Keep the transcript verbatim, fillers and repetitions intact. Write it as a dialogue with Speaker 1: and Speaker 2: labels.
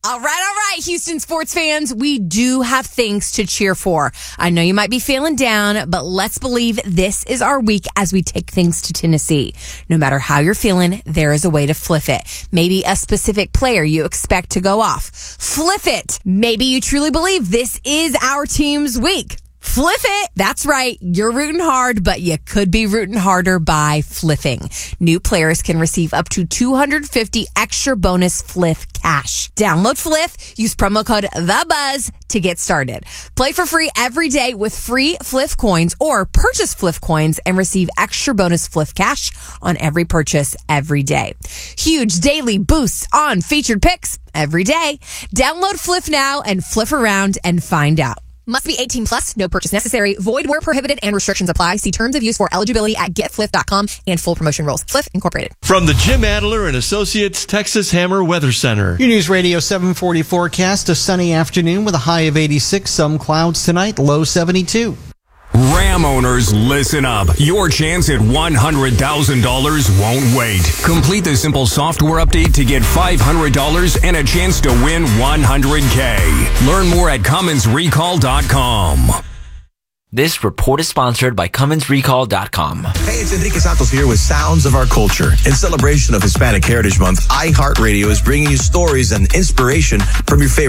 Speaker 1: All right, all right, Houston sports fans, we do have things to cheer for. I know you might be feeling down, but let's believe this is our week as we take things to Tennessee. No matter how you're feeling, there is a way to flip it. Maybe a specific player you expect to go off. Flip it. Maybe you truly believe this is our team's week. Flip it. That's right. You're rooting hard, but you could be rooting harder by flipping. New players can receive up to two hundred fifty extra bonus Flip cash. Download Flip, use promo code THEBUZZ to get started. Play for free every day with free Flip coins or purchase Flip coins and receive extra bonus Flip cash on every purchase every day. Huge daily boosts on featured picks every day. Download Flip now and flip around and find out. Must be eighteen plus. No purchase necessary. Void where prohibited and restrictions apply. See terms of use for eligibility at get flip dot com and full promotion rules. Flip Incorporated.
Speaker 2: From the Jim Adler and Associates Texas Hammer Weather Center.
Speaker 3: Your News Radio seven forty forecast, a sunny afternoon with a high of eighty-six. Some clouds tonight, low seventy-two.
Speaker 4: Ram owners, listen up. Your chance at one hundred thousand dollars won't wait. Complete the simple software update to get five hundred dollars and a chance to win one hundred thousand. Learn more at Cummins Recall dot com.
Speaker 5: This report is sponsored by Cummins Recall dot com.
Speaker 6: Hey, it's Enrique Santos here with Sounds of Our Culture. In celebration of Hispanic Heritage Month, iHeartRadio is bringing you stories and inspiration from your favorite